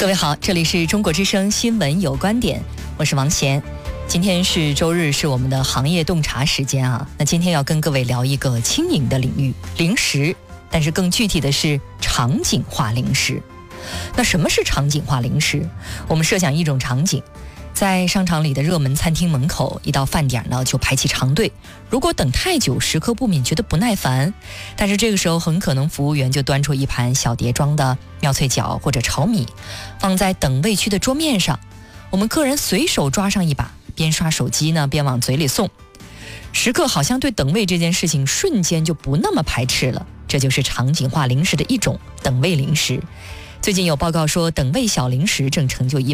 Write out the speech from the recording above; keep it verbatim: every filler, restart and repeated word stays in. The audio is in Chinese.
各位好，这里是中国之声新闻有观点，我是王贤。今天是周日，是我们的行业洞察时间啊。那今天要跟各位聊一个轻盈的领域，零食，但是更具体的是场景化零食。那什么是场景化零食？我们设想一种场景，在商场里的热门餐厅门口，一到饭点呢就排起长队，如果等太久，食客不免觉得不耐烦，但是这个时候很可能服务员就端出一盘小碟装的妙脆角或者炒米，放在等位区的桌面上，我们客人随手抓上一把，边刷手机呢边往嘴里送，食客好像对等位这件事情瞬间就不那么排斥了。这就是场景化零食的一种，等位零食。最近有报告说，等位小零食正成就一